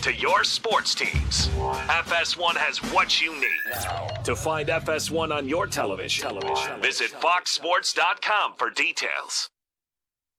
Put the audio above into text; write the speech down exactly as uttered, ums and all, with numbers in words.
to your sports teams. F S one has what you need. To find F S one on your television, television. visit fox sports dot com for details.